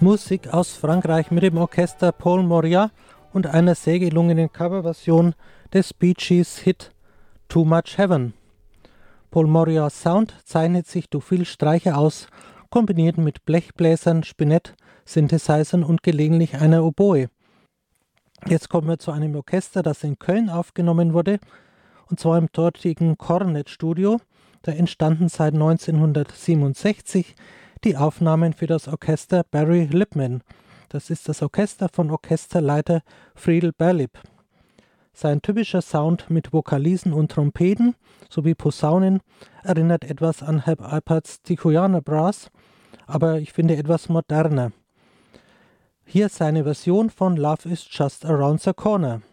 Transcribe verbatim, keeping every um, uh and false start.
Musik aus Frankreich mit dem Orchester Paul Moria und einer sehr gelungenen Coverversion des Bee Gees Hit Too Much Heaven. Paul Morias Sound zeichnet sich durch viel Streicher aus, kombiniert mit Blechbläsern, Spinett, Synthesizern und gelegentlich einer Oboe. Jetzt kommen wir zu einem Orchester, das in Köln aufgenommen wurde, und zwar im dortigen Cornet Studio. Da entstanden seit neunzehnhundertsiebenundsechzig die Aufnahmen für das Orchester Barry Lipman. Das ist das Orchester von Orchesterleiter Friedel Berlip. Sein typischer Sound mit Vokalisen und Trompeten sowie Posaunen erinnert etwas an Herb Alperts Tijuana Brass, aber ich finde etwas moderner. Hier seine Version von Love is Just Around the Corner.